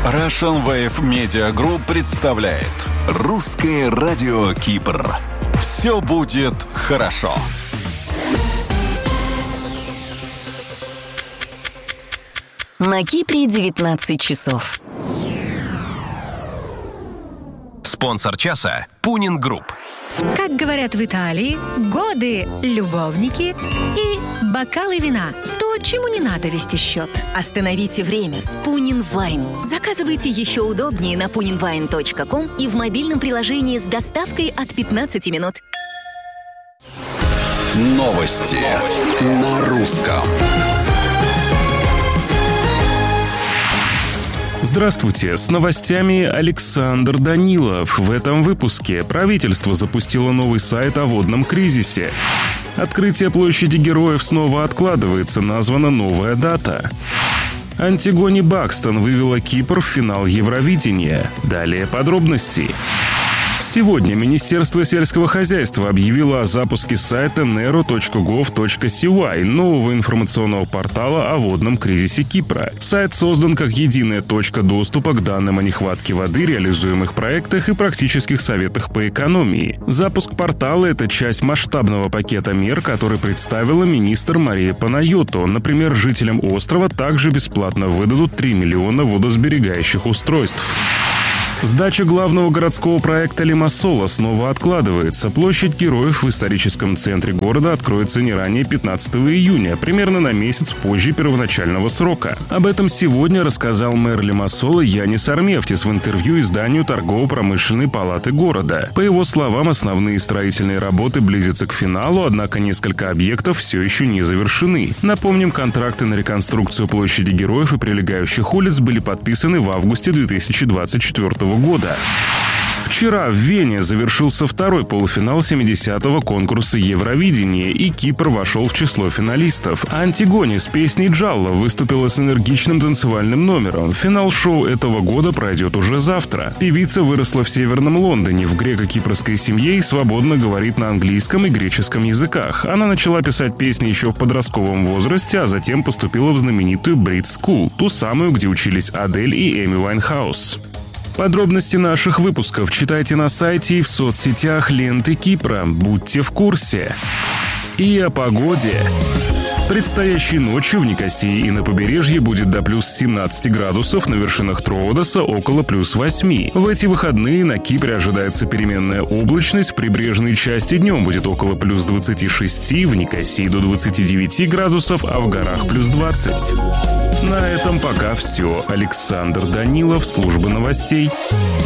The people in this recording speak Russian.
Russian Wave Media Group представляет Русское радио Кипр. Все будет хорошо. На Кипре 19 часов. Спонсор часа – Пунин Групп. Как говорят в Италии, годы, любовники и бокалы вина. То, чему не надо вести счет. Остановите время с Пунин Вайн. Заказывайте еще удобнее на puninwine.com и в мобильном приложении с доставкой от 15 минут. Новости на русском. Здравствуйте, с новостями Александр Данилов. В этом выпуске правительство запустило новый сайт о водном кризисе. Открытие площади Героев снова откладывается, названа новая дата. Антигони Бакстон вывела Кипр в финал Евровидения. Далее подробности. Сегодня Министерство сельского хозяйства объявило о запуске сайта nero.gov.cy, нового информационного портала о водном кризисе Кипра. Сайт создан как единая точка доступа к данным о нехватке воды, реализуемых проектах и практических советах по экономии. Запуск портала – это часть масштабного пакета мер, который представила министр Мария Панайоту. Например, жителям острова также бесплатно выдадут 3 миллиона водосберегающих устройств. Сдача главного городского проекта Лимассола снова откладывается. Площадь Героев в историческом центре города откроется не ранее 15 июня, примерно на месяц позже первоначального срока. Об этом сегодня рассказал мэр Лимассола Янис Армефтис в интервью изданию Торгово-промышленной палаты города. По его словам, основные строительные работы близятся к финалу, однако несколько объектов все еще не завершены. Напомним, контракты на реконструкцию площади Героев и прилегающих улиц были подписаны в августе 2024 года. Вчера в Вене завершился второй полуфинал 70-го конкурса Евровидения, и Кипр вошел в число финалистов. Антигони с песней «Джалла» выступила с энергичным танцевальным номером. Финал шоу этого года пройдет уже завтра. Певица выросла в Северном Лондоне, в греко-кипрской семье и свободно говорит на английском и греческом языках. Она начала писать песни еще в подростковом возрасте, а затем поступила в знаменитую Brit School, ту самую, где учились Адель и Эми Вайнхаус. Подробности наших выпусков читайте на сайте и в соцсетях ленты Кипра. Будьте в курсе. И о погоде. Предстоящей ночью в Никосии и на побережье будет до плюс 17 градусов, на вершинах Троодоса около плюс 8. В эти выходные на Кипре ожидается переменная облачность, в прибрежной части днем будет около плюс 26, в Никосии до 29 градусов, а в горах плюс 20. На этом пока все. Александр Данилов, служба новостей.